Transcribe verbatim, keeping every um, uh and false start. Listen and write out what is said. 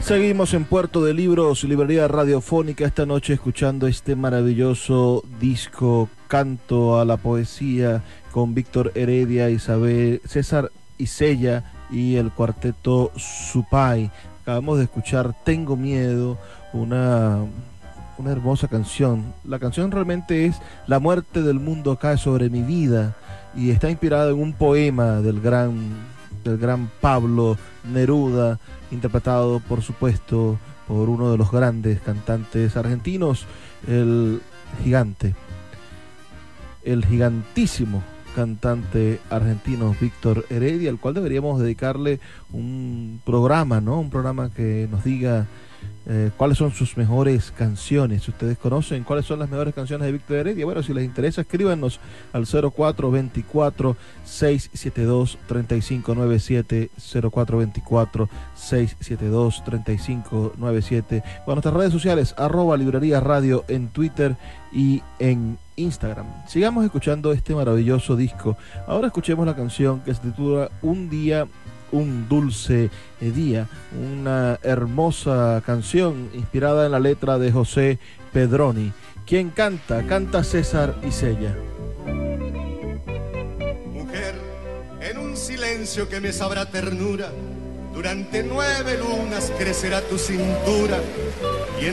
Seguimos en Puerto de Libros, librería radiofónica, esta noche escuchando este maravilloso disco Canto a la Poesía con Víctor Heredia, Isabel, César Isella y el cuarteto Supay. Acabamos de escuchar Tengo Miedo, una, una hermosa canción. La canción realmente es La muerte del mundo cae sobre mi vida y está inspirada en un poema del gran, del gran Pablo Neruda, interpretado por supuesto por uno de los grandes cantantes argentinos, el gigante, el gigantísimo cantante argentino Víctor Heredia, al cual deberíamos dedicarle un programa, ¿no? Un programa que nos diga eh, cuáles son sus mejores canciones. Si ustedes conocen cuáles son las mejores canciones de Víctor Heredia, bueno, si les interesa, escríbanos al cero cuatro veinticuatro, seiscientos setenta y dos, treinta y cinco noventa y siete, cero cuatro veinticuatro, seiscientos setenta y dos, treinta y cinco noventa y siete, o a nuestras redes sociales, arroba librería radio en Twitter y en Instagram. Sigamos escuchando este maravilloso disco. Ahora escuchemos la canción que se titula Un día, un dulce día, una hermosa canción inspirada en la letra de José Pedroni. ¿Quién canta? Canta César Isella. Mujer, en un silencio que me sabrá ternura, durante nueve lunas crecerá tu cintura.